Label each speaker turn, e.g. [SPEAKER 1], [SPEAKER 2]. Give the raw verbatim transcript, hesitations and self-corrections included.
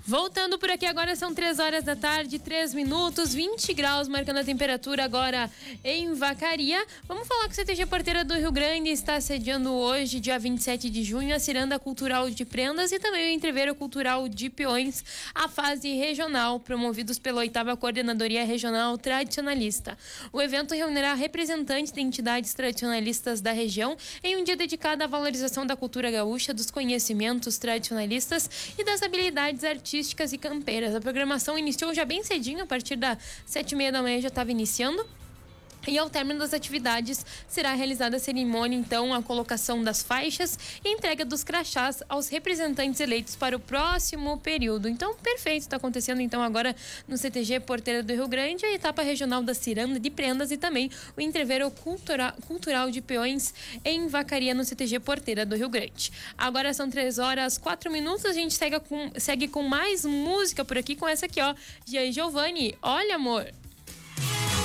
[SPEAKER 1] Voltando por aqui, agora são três horas da tarde, três minutos, vinte graus, marcando a temperatura agora em Vacaria. Vamos falar que o C T G Porteira do Rio Grande está sediando hoje, dia vinte e sete de junho, a Ciranda Cultural de Prendas e também o Entreveiro Cultural de Peões, a fase regional, promovidos pela oitava Coordenadoria Regional Tradicionalista. O evento reunirá representantes de entidades tradicionalistas da região em um dia dedicado à valorização da cultura gaúcha, dos conhecimentos tradicionalistas e das habilidades artísticas artísticas e campeiras. A programação iniciou já bem cedinho, a partir das sete e meia da manhã já estava iniciando. E ao término das atividades, será realizada a cerimônia, então, a colocação das faixas e a entrega dos crachás aos representantes eleitos para o próximo período. Então, perfeito, está acontecendo então agora no C T G Porteira do Rio Grande, a etapa regional da Ciranda de Prendas e também o Entreveiro Cultura, Cultural de Peões em Vacaria, no C T G Porteira do Rio Grande. Agora são três horas, quatro minutos, a gente segue com, segue com mais música por aqui, com essa aqui, ó, Gia e Giovanni, Olha Amor.